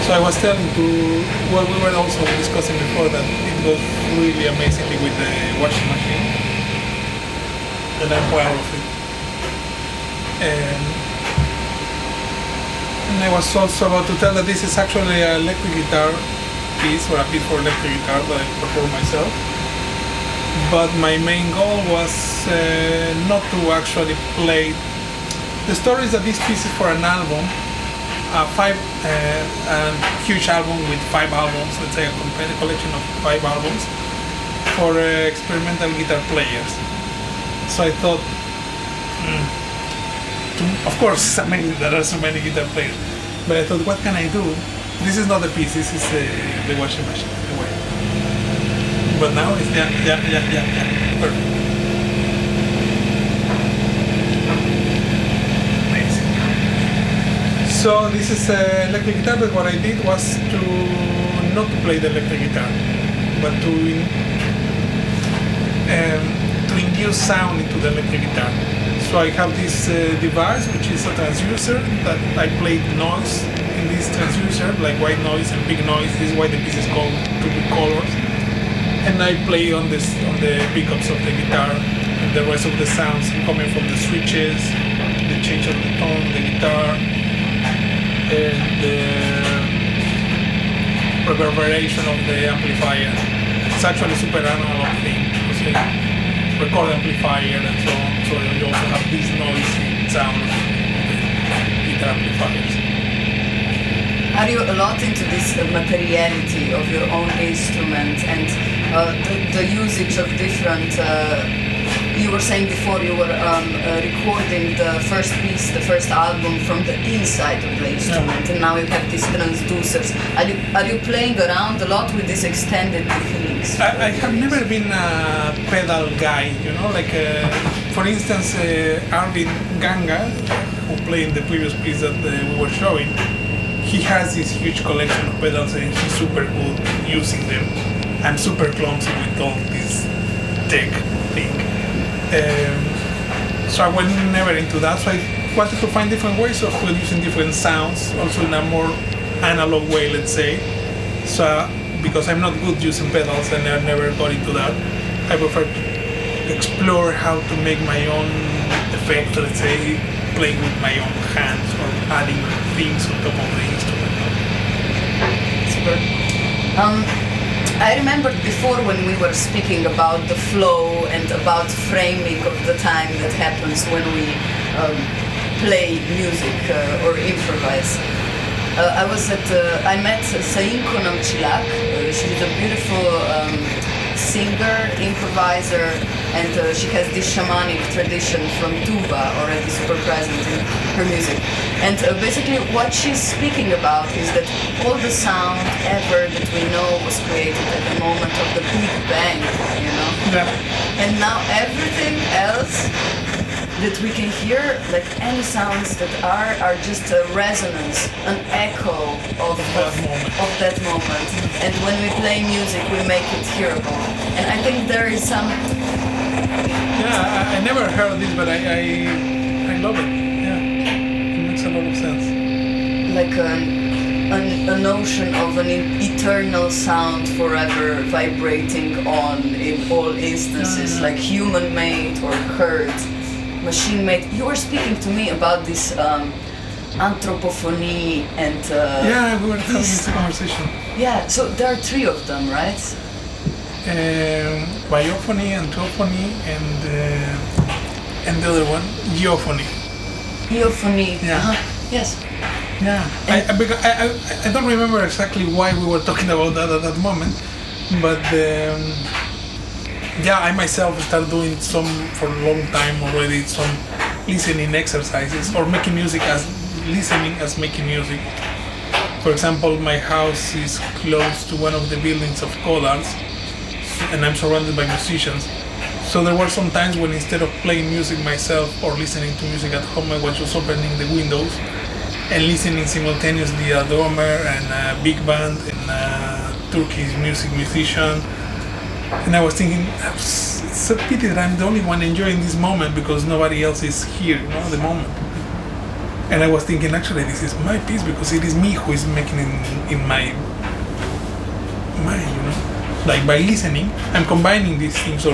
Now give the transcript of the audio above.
So I was telling to, well, we were also discussing before that it goes really amazingly with the washing machine, and I'm proud of it. And I was also about to tell that this is actually an electric guitar piece, or a piece for electric guitar that I perform myself. But my main goal was not to actually play. The story is that this piece is for an album, a huge album with 5 albums, let's say a collection of 5 albums for experimental guitar players. So I thought, of course, it's amazing that there are so many guitar players, but I thought, what can I do? This is not the piece, this is the washing machine, in a way. But now it's, yeah, perfect. Amazing. So this is electric guitar, but what I did was not to play the electric guitar, but to induce sound into the electric guitar. So I have this device, which is a transducer that I played noise in this transducer, like white noise and big noise. This is why the piece is called Two Big Colors. And I play on the pickups of the guitar, and the rest of the sounds coming from the switches, the change of the tone, the guitar, and the reverberation of the amplifier. It's actually a super analog thing. Record amplifier and so on, so you also have this noisy sound of the guitar amplifiers. Are you a lot into this materiality of your own instrument and the usage of different, you were saying before you were recording the first piece, the first album from the inside of the instrument, and now you have these transducers. Are you playing around a lot with these extended techniques? I have never been a pedal guy, like for instance Arvind Ganga, who played in the previous piece that we were showing, he has this huge collection of pedals and he's super good using them. I'm super clumsy with all this tech thing. So I went never into that, so I wanted to find different ways of producing different sounds, also in a more analog way, let's say. So because I'm not good using pedals and I never got into that, I prefer to explore how to make my own effect, let's say, playing with my own hands or adding things on top of the instrument. Super. I remember before when we were speaking about the flow and about framing of the time that happens when we play music or improvise. I met Sainko Namchilak. She's a beautiful singer, improviser, and she has this shamanic tradition from Tuva already super present in her music. And basically what she's speaking about is that all the sound ever that we know was created at the moment of the Big Bang, Yeah. And now everything else that we can hear, like any sounds that are just a resonance, an echo of that moment. And when we play music, we make it hearable. And I think there is some... Yeah, I never heard this, but I love it. Yeah, it makes a lot of sense. Like a notion of an eternal sound forever vibrating on in all instances, like human-made or heard. Machine-made. You were speaking to me about this anthropophony and... yeah, we were having this conversation. Yeah, so there are 3 of them, right? Biophony, anthrophony, and the other one, geophony. Geophony. Yeah. Yes. Yeah. I don't remember exactly why we were talking about that at that moment, but I myself started doing some for a long time already, some listening exercises or making music as listening as making music. For example, my house is close to one of the buildings of Collards, and I'm surrounded by musicians. So there were some times when instead of playing music myself or listening to music at home, I was just opening the windows and listening simultaneously a drummer and a big band and a Turkish musician. And I was thinking, it's a pity that I'm the only one enjoying this moment because nobody else is here, at the moment. And I was thinking, actually, this is my piece because it is me who is making it in my mind, like by listening, I'm combining these things